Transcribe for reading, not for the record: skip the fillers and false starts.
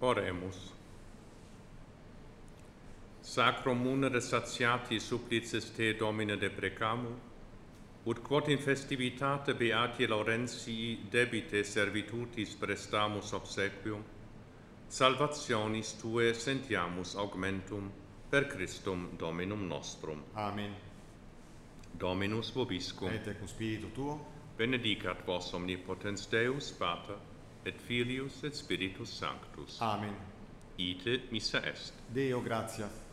Oremus. Sacrum munere satiati supplices te, Domine, deprecamu, ut quod in festivitate Beati Laurentii debite servitutis prestamus obsequium, salvationis Tue sentiamus augmentum per Christum Dominum nostrum. Amen. Dominus vobiscum. Et cum spiritu tuo. Benedicat vos omnipotens Deus, Pater, et Filius, et Spiritus Sanctus. Amen. Ite missa est. Deo gratias.